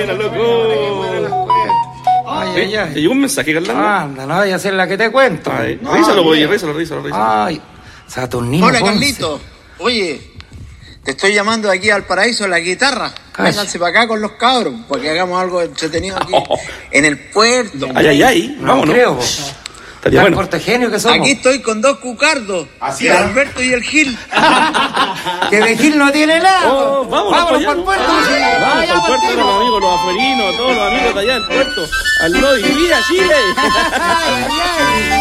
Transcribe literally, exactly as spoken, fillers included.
Buena, loco. Ay, ay, ay. ¿Te llegó un mensaje, Carlando? Anda, no vaya a ser la que te cuento. Ay, No, revísalo, mira. oye, revísalo, revísalo, revísalo. Ay, Saturnino Hola, Ponce. Carlito. Oye, te estoy llamando de aquí al paraíso, la guitarra. Calla. Vénganse para acá con los cabros, para que hagamos algo entretenido aquí en el puerto. Ay, ay, ay. No Vámonos. creo, po. Estaría Tan bueno. cortegenio que somos. Aquí estoy con dos cucardos, Así el es. Alberto y el Gil. Que de Gil no tiene nada. Oh, vámonos, vámonos para para el puerto. allá. Sí. Vamos Vaya, para el puerto, partimos. los amigos, los afuerinos, todos los amigos de allá del puerto. Al Lodi, ¡viva Chile! Ay, ay, ay.